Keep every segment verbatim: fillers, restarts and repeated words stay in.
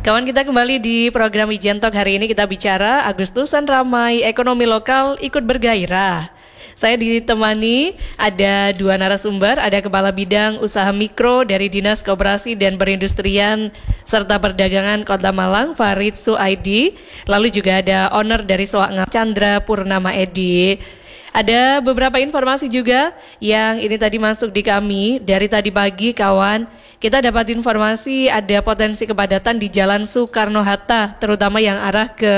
Kawan, kita kembali di program Ijen Talk. Hari ini kita bicara Agustusan ramai, ekonomi lokal ikut bergairah. Saya ditemani ada dua narasumber, ada Kepala Bidang Usaha Mikro dari Dinas Koperasi dan Perindustrian serta Perdagangan Kota Malang, Farid Suaidi. Lalu juga ada owner dari Soak Chandra Purnama Edi. Ada beberapa informasi juga yang ini tadi masuk di kami dari tadi pagi, kawan. Kita dapat informasi ada potensi kepadatan di Jalan Soekarno-Hatta, terutama yang arah ke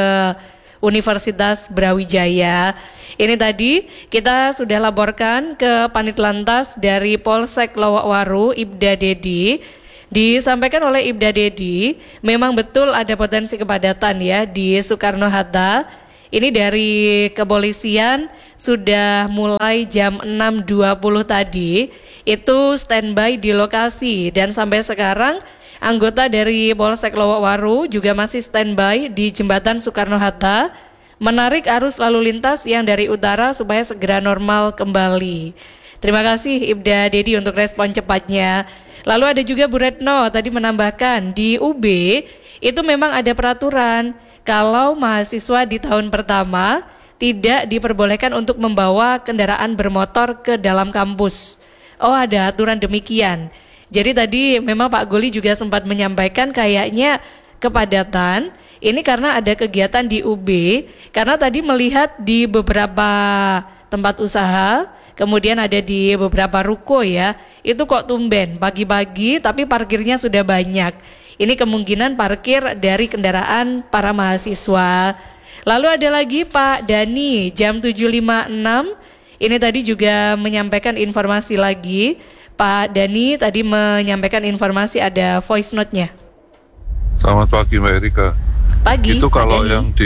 Universitas Brawijaya. Ini tadi kita sudah laporkan ke Panitlantas dari Polsek Lowokwaru, Ibda Dedi. Disampaikan oleh Ibda Dedi, memang betul ada potensi kepadatan ya di Soekarno-Hatta. Ini dari kepolisian sudah mulai jam enam dua puluh tadi itu standby di lokasi, dan sampai sekarang anggota dari Polsek Lowokwaru juga masih standby di Jembatan Soekarno-Hatta menarik arus lalu lintas yang dari utara supaya segera normal kembali. Terima kasih Ibda Dedi untuk respon cepatnya. Lalu ada juga Bu Retno tadi menambahkan di U B itu memang ada peraturan kalau mahasiswa di tahun pertama tidak diperbolehkan untuk membawa kendaraan bermotor ke dalam kampus. Oh, ada aturan demikian. Jadi tadi memang Pak Goli juga sempat menyampaikan kayaknya kepadatan ini karena ada kegiatan di U B, karena tadi melihat di beberapa tempat usaha, kemudian ada di beberapa ruko ya, itu kok tumben pagi-pagi tapi parkirnya sudah banyak. Ini kemungkinan parkir dari kendaraan para mahasiswa. Lalu ada lagi Pak Dani jam tujuh lima puluh enam. Ini tadi juga menyampaikan informasi lagi. Pak Dani tadi menyampaikan informasi ada voice note-nya. Selamat pagi Mbak Erika. Pagi. Itu kalau Dani. yang di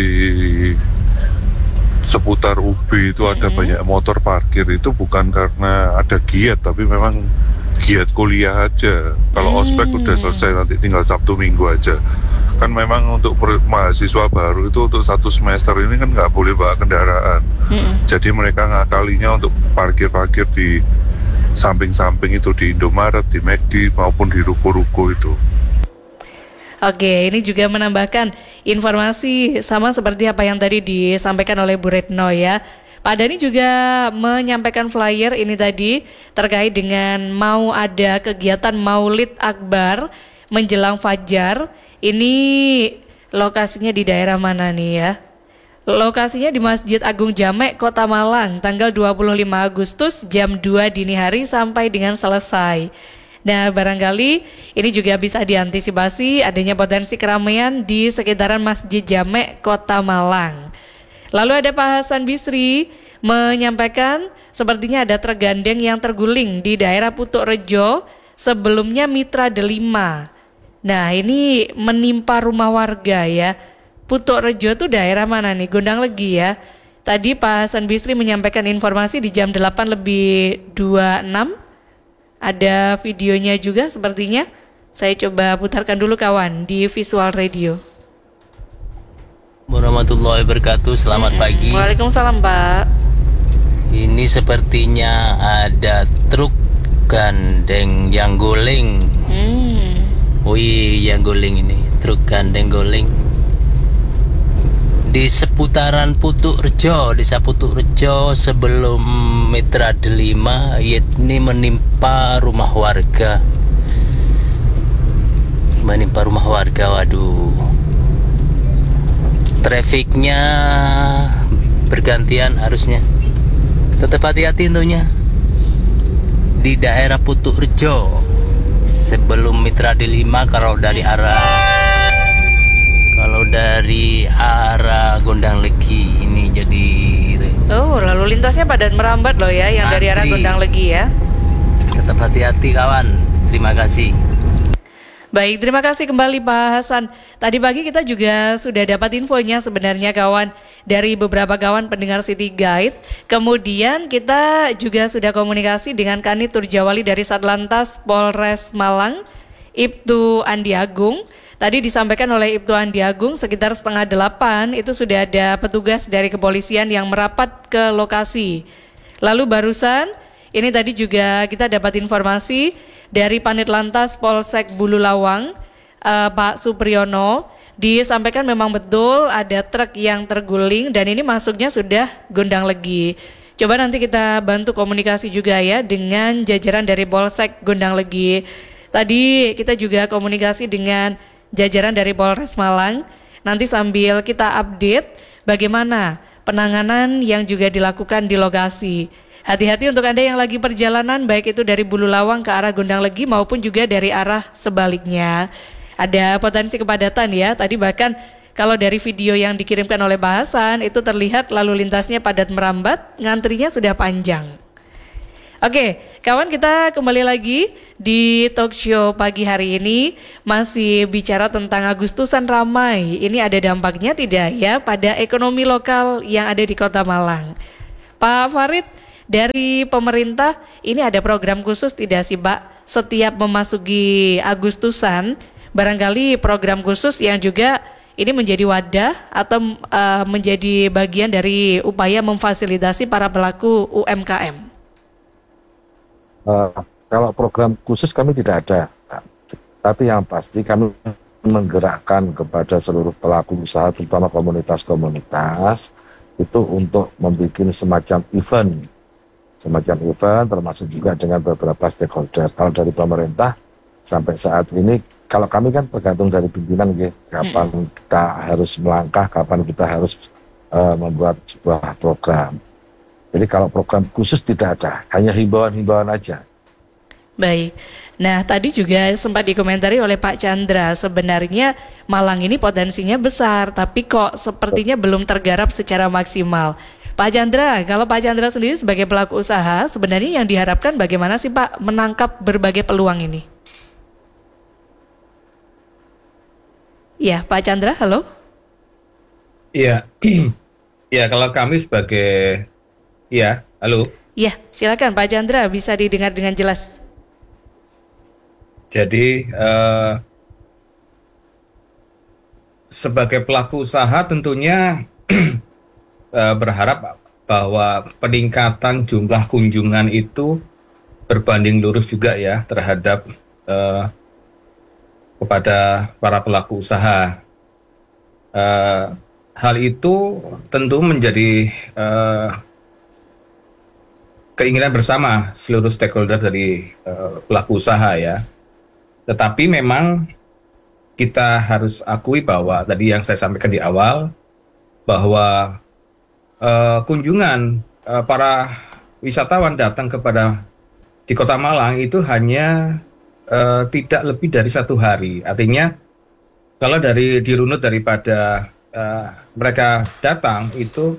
seputar U B itu ada mm-hmm. banyak motor parkir, itu bukan karena ada giat, tapi memang giat kuliah aja. Kalau hmm. ospek udah selesai, nanti tinggal Sabtu Minggu aja. Kan memang untuk mahasiswa baru itu untuk satu semester ini kan nggak boleh bawa kendaraan. Hmm. Jadi mereka ngakalinya untuk parkir-parkir di samping-samping itu, di Indomaret, di McD maupun di ruko-ruko itu. Oke, ini juga menambahkan informasi sama seperti apa yang tadi disampaikan oleh Bu Retno ya. Pak Dani juga menyampaikan flyer ini tadi terkait dengan mau ada kegiatan Maulid Akbar menjelang Fajar. Ini lokasinya di daerah mana nih ya? Lokasinya di Masjid Agung Jamek, Kota Malang, tanggal dua puluh lima Agustus jam dua dini hari sampai dengan selesai. Nah, barangkali ini juga bisa diantisipasi adanya potensi keramaian di sekitaran Masjid Jamek, Kota Malang. Lalu ada Pak Hasan Bisri menyampaikan sepertinya ada truk gandeng yang terguling di daerah Putuk Rejo, sebelumnya Mitra Delima. Nah, ini menimpa rumah warga ya. Putuk Rejo itu daerah mana nih? Gondang Legi ya. Tadi Pak Hasan Bisri menyampaikan informasi di jam delapan lebih dua puluh enam. Ada videonya juga sepertinya. Saya coba putarkan dulu kawan di Visual Radio. Warahmatullahi wabarakatuh. Selamat hmm. pagi. Waalaikumsalam Pak. Ini sepertinya ada truk gandeng yang guling. Hmm. Wih, yang guling ini truk gandeng guling di seputaran Putuk Rejo, desa Putuk Rejo sebelum Mitra Delima. Ini menimpa rumah warga. Menimpa rumah warga. Waduh. Trafiknya bergantian harusnya. Tetap hati-hati tentunya di daerah Putuk Rejo sebelum Mitra Delima. Kalau dari arah kalau dari arah Gondang Legi ini jadi itu. Oh, lalu lintasnya padat merambat loh ya yang Antri. Dari arah Gondang Legi ya. Tetap hati-hati kawan. Terima kasih. Baik, terima kasih kembali Pak Hasan. Tadi pagi kita juga sudah dapat infonya sebenarnya kawan dari beberapa kawan pendengar City Guide. Kemudian kita juga sudah komunikasi dengan Kanit Turjawali dari Satlantas Polres Malang, Ibtu Andi Agung. Tadi disampaikan oleh Ibtu Andi Agung sekitar setengah delapan itu sudah ada petugas dari kepolisian yang merapat ke lokasi. Lalu barusan ini tadi juga kita dapat informasi dari Panitlantas Polsek Bululawang, uh, Pak Supriyono, disampaikan memang betul ada truk yang terguling dan ini masuknya sudah Gondang Legi. Coba nanti kita bantu komunikasi juga ya dengan jajaran dari Polsek Gondang Legi. Tadi kita juga komunikasi dengan jajaran dari Polres Malang. Nanti sambil kita update bagaimana penanganan yang juga dilakukan di lokasi. Hati-hati untuk Anda yang lagi perjalanan, baik itu dari Bulu Lawang ke arah Gondang Legi maupun juga dari arah sebaliknya. Ada potensi kepadatan ya, tadi bahkan kalau dari video yang dikirimkan oleh Pak Hasan, itu terlihat lalu lintasnya padat merambat, ngantrinya sudah panjang. Oke, kawan, kita kembali lagi di talk show pagi hari ini, masih bicara tentang Agustusan ramai. Ini ada dampaknya tidak ya pada ekonomi lokal yang ada di Kota Malang? Pak Farid, dari pemerintah ini ada program khusus tidak sih Pak? Setiap memasuki Agustusan, barangkali program khusus yang juga ini menjadi wadah atau uh, menjadi bagian dari upaya memfasilitasi para pelaku U M K M. Uh, kalau program khusus kami tidak ada, tapi yang pasti kami menggerakkan kepada seluruh pelaku usaha, terutama komunitas-komunitas, itu untuk membuat semacam event, semacam event, termasuk juga dengan beberapa stakeholder. Kalau dari pemerintah sampai saat ini, kalau kami kan tergantung dari pimpinan, gitu, kapan hmm. kita harus melangkah, kapan kita harus uh, membuat sebuah program. Jadi kalau program khusus tidak ada, hanya himbauan-himbauan aja. Baik. Nah, tadi juga sempat dikomentari oleh Pak Chandra, sebenarnya Malang ini potensinya besar, tapi kok sepertinya belum tergarap secara maksimal. Pak Chandra, kalau Pak Chandra sendiri sebagai pelaku usaha, sebenarnya yang diharapkan bagaimana sih Pak menangkap berbagai peluang ini? Ya, Pak Chandra, halo? Iya, ya kalau kami sebagai, ya, halo? Ya, silakan Pak Chandra, bisa didengar dengan jelas. Jadi, eh, sebagai pelaku usaha tentunya eh, berharap bahwa peningkatan jumlah kunjungan itu berbanding lurus juga ya terhadap eh, kepada para pelaku usaha. Uh, hal itu tentu menjadi uh, keinginan bersama seluruh stakeholder dari uh, pelaku usaha ya. Tetapi memang kita harus akui bahwa tadi yang saya sampaikan di awal, bahwa uh, kunjungan uh, para wisatawan datang kepada di Kota Malang itu hanya Uh, tidak lebih dari satu hari. Artinya kalau dari dirunut daripada uh, mereka datang itu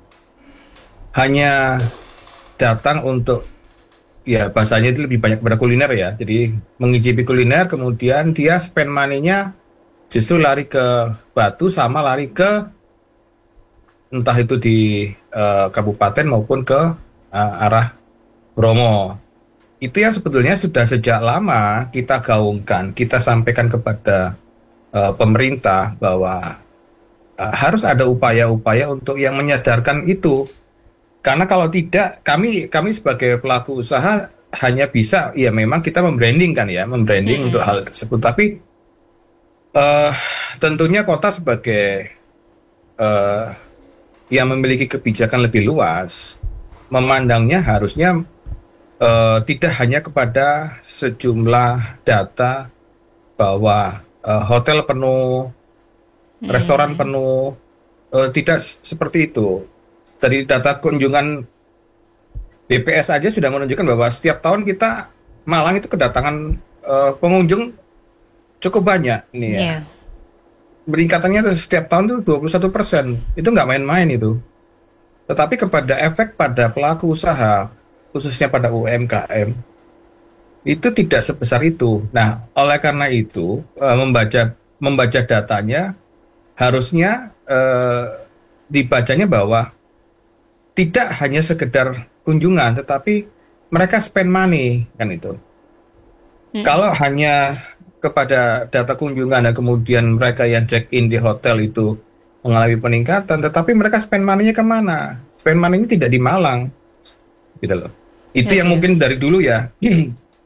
hanya datang untuk, ya bahasanya itu lebih banyak kepada kuliner ya. Jadi mengicipi kuliner, kemudian dia spend money-nya justru lari ke Batu sama lari ke entah itu di uh, kabupaten maupun ke uh, arah Bromo. Itu yang sebetulnya sudah sejak lama kita gaungkan, kita sampaikan kepada uh, pemerintah bahwa uh, harus ada upaya-upaya untuk yang menyadarkan itu. Karena kalau tidak, kami kami sebagai pelaku usaha hanya bisa, ya memang kita membranding kan ya, membranding hmm. untuk hal tersebut. Tapi uh, tentunya kota sebagai uh, yang memiliki kebijakan lebih luas, memandangnya harusnya Uh, tidak hanya kepada sejumlah data bahwa uh, hotel penuh, hmm. restoran penuh, uh, tidak seperti itu. Dari data kunjungan B P S aja sudah menunjukkan bahwa setiap tahun kita Malang itu kedatangan uh, pengunjung cukup banyak ini ya. Yeah. Peningkatannya setiap tahun itu dua puluh satu persen. Itu nggak main-main itu. Tetapi kepada efek pada pelaku usaha, khususnya pada U M K M, itu tidak sebesar itu. Nah, oleh karena itu, uh, membaca membaca datanya, harusnya uh, dibacanya bahwa tidak hanya sekedar kunjungan, tetapi mereka spend money, kan itu. Hmm. Kalau hanya kepada data kunjungan dan kemudian mereka yang check-in di hotel itu mengalami peningkatan, tetapi mereka spend money-nya kemana? Spend money-nya tidak di Malang, gitu loh. Itu ya, yang ya. Mungkin dari dulu ya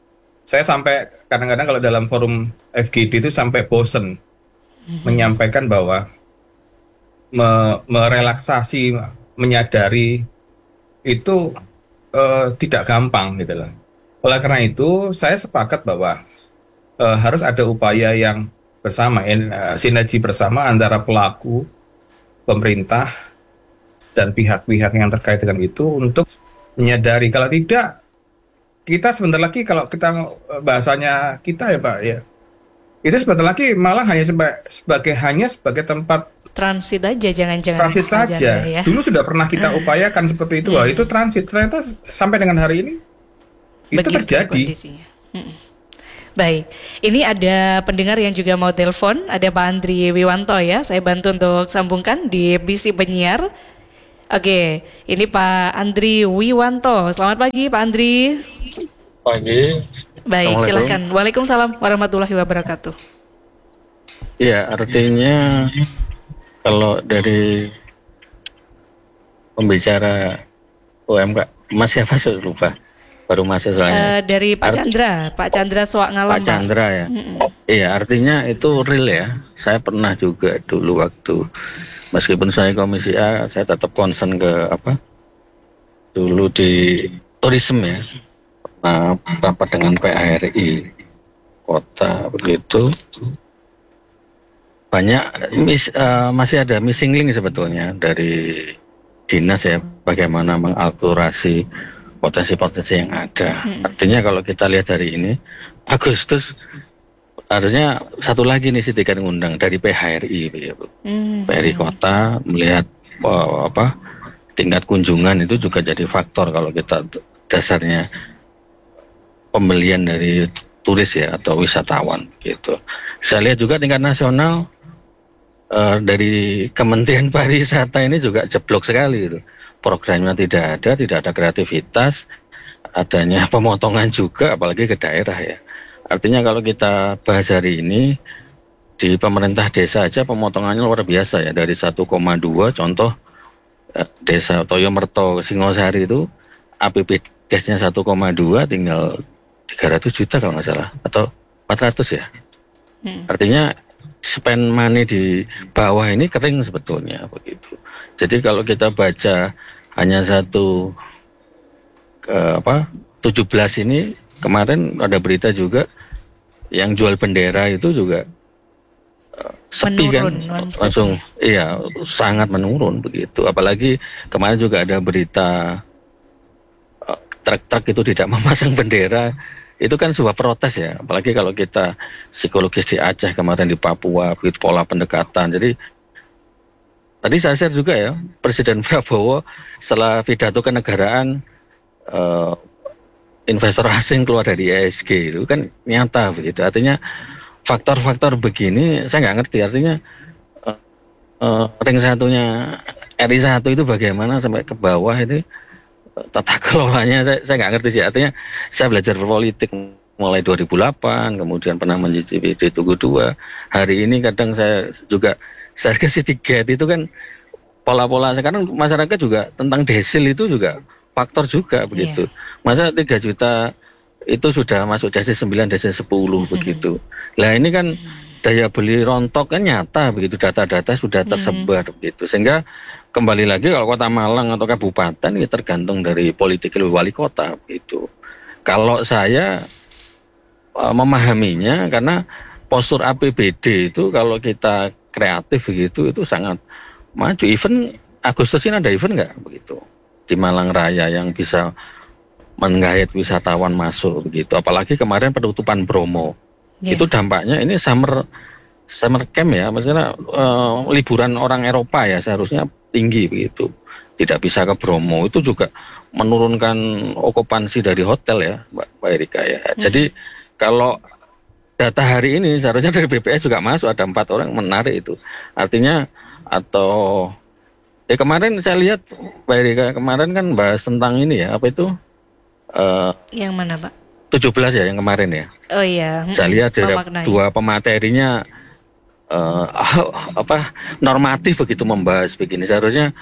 saya sampai kadang-kadang kalau dalam forum F G D itu sampai bosen mm-hmm. menyampaikan bahwa me- merelaksasi, menyadari itu uh, tidak gampang gitu loh. Oleh karena itu, saya sepakat bahwa uh, harus ada upaya yang bersama, uh, sinergi bersama antara pelaku, pemerintah, dan pihak-pihak yang terkait dengan itu untuk menyadari. Kalau tidak, kita sebentar lagi kalau kita bahasanya kita ya Pak ya, itu sebentar lagi malah hanya sebagai, sebagai hanya sebagai tempat transit aja, jangan-jangan transit saja. Ya. Dulu sudah pernah kita upayakan seperti itu, wah itu transit. Ternyata sampai dengan hari ini itu begitu terjadi. Kondisinya. Hmm. Baik, ini ada pendengar yang juga mau telepon, ada Pak Andri Wiwanto ya, saya bantu untuk sambungkan di Bisi Penyiar. Oke, ini Pak Andri Wiwanto. Selamat pagi Pak Andri. Pagi. Baik, silakan. Waalaikumsalam warahmatullahi wabarakatuh. Ya, artinya kalau dari pembicara U M K, Mas siapa saya lupa. Baru masuk soalnya. Uh, dari Pak Chandra, Pak Chandra Soak Ngalam. Pak Chandra ya. Mm-mm. Iya, artinya itu real ya. Saya pernah juga dulu waktu meskipun saya Komisi A, saya tetap concern ke apa? Dulu di tourism ya. Pernah rapat dengan P A R I kota begitu. Banyak mis, uh, masih ada missing link sebetulnya dari dinas ya, bagaimana mengakurasi potensi-potensi yang ada. Hmm. Artinya kalau kita lihat hari ini Agustus harusnya satu lagi nih sitikan ngundang dari P H R I begitu. Hmm. P H R I kota melihat oh, apa tingkat kunjungan itu juga jadi faktor kalau kita dasarnya pembelian dari turis ya atau wisatawan gitu. Saya lihat juga tingkat nasional uh, dari Kementerian Pariwisata ini juga jeblok sekali gitu. Programnya tidak ada, tidak ada kreativitas, adanya pemotongan juga, apalagi ke daerah ya. Artinya kalau kita bahas hari ini, di pemerintah desa aja pemotongannya luar biasa ya, dari satu koma dua contoh eh, desa Toyomerto Singosari itu A P B D-nya satu koma dua tinggal tiga ratus juta kalau nggak salah, atau empat ratus ya. Hmm. Artinya spend money di bawah ini kering sebetulnya begitu. Jadi kalau kita baca hanya satu ke, apa tujuh belas ini kemarin ada berita juga yang jual bendera itu juga uh, sepi menurun, kan langsung iya sangat menurun begitu. Apalagi kemarin juga ada berita uh, truk-truk itu tidak memasang bendera. Itu kan sebuah protes ya, apalagi kalau kita psikologis di Aceh kemarin, di Papua, begitu pola pendekatan. Jadi tadi saya share juga ya, Presiden Prabowo setelah pidato kenegaraan uh, investor asing keluar dari I S G itu kan nyata begitu. Artinya faktor-faktor begini saya nggak ngerti. Artinya uh, uh, ring satunya R I satu itu bagaimana sampai ke bawah ini uh, tata kelolanya saya saya nggak ngerti sih. Artinya saya belajar berpolitik mulai dua ribu delapan, kemudian pernah mencicipi di Tugu dua. Hari ini kadang saya juga saya kasih tiket itu kan pola-pola sekarang masyarakat juga tentang desil itu juga faktor juga begitu. Yeah. Masa tiga juta itu sudah masuk desil sembilan, desil sepuluh mm-hmm. begitu. Lah ini kan daya beli rontok kan nyata begitu, data-data sudah tersebar mm-hmm. begitu. Sehingga kembali lagi kalau Kota Malang atau kabupaten ini tergantung dari politik wali kota begitu. Kalau saya uh, memahaminya karena postur A P B D itu kalau kita kreatif begitu itu sangat maju. Event Agustus ini ada event nggak begitu di Malang Raya yang bisa menggait wisatawan masuk begitu. Apalagi kemarin penutupan Bromo yeah. itu dampaknya ini summer summer camp ya, maksudnya uh, liburan orang Eropa ya seharusnya tinggi begitu. Tidak bisa ke Bromo itu juga menurunkan okupansi dari hotel ya, Mbak, Mbak Erika ya. Hmm. Jadi kalau data hari ini seharusnya dari B P S juga masuk, ada empat orang menarik itu. Artinya atau ya kemarin saya lihat Mbak Erika kemarin kan bahas tentang ini ya, apa itu? Uh, yang mana Pak? tujuh belas ya yang kemarin ya. Oh iya. Saya lihat ada dua pematerinya uh, apa normatif begitu membahas begini. Seharusnya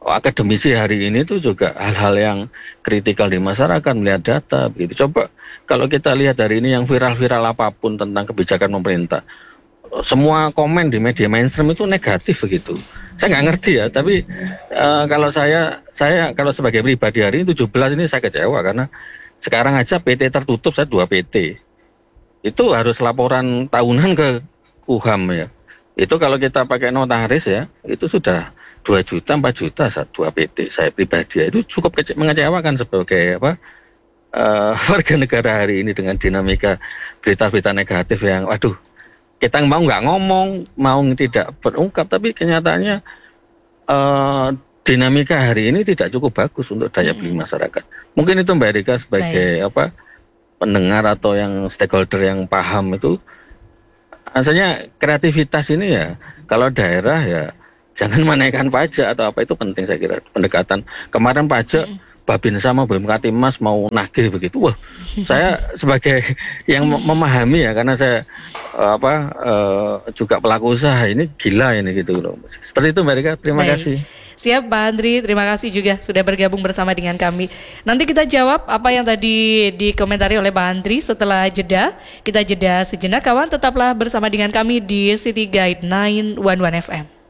akademisi hari ini tuh juga hal-hal yang kritikal di masyarakat, melihat data begitu. Coba kalau kita lihat hari ini yang viral-viral apapun tentang kebijakan pemerintah, semua komen di media mainstream itu negatif begitu. Saya nggak ngerti ya, tapi uh, kalau saya saya kalau sebagai pribadi hari ini tujuh belas ini saya kecewa karena sekarang aja P T tertutup, saya dua P T. Itu harus laporan tahunan ke U H A M ya. Itu kalau kita pakai notaris ya, itu sudah dua juta, empat juta saat dua P T. Saya pribadi ya, itu cukup kece- mengecewakan sebagai apa uh, warga negara hari ini dengan dinamika berita-berita negatif yang waduh, kita mau nggak ngomong, mau tidak berungkap, tapi kenyataannya uh, dinamika hari ini tidak cukup bagus untuk daya beli masyarakat. Mungkin itu Mbak Erika sebagai Baik. apa pendengar atau yang stakeholder yang paham itu, asalnya kreativitas ini ya, kalau daerah ya jangan menaikkan pajak atau apa, itu penting saya kira pendekatan. Kemarin pajak mm. Babinsa sama B M K Timas mau nagih begitu, wah saya sebagai yang memahami ya, karena saya uh, apa uh, juga pelaku usaha, ini gila ini gitu loh. Seperti itu Mbak Erika, terima Baik. kasih. Siap Pak Andri, terima kasih juga sudah bergabung bersama dengan kami. Nanti kita jawab apa yang tadi dikomentari oleh Pak Andri setelah jeda. Kita jeda sejenak kawan, tetaplah bersama dengan kami di City Guide sembilan satu satu F M.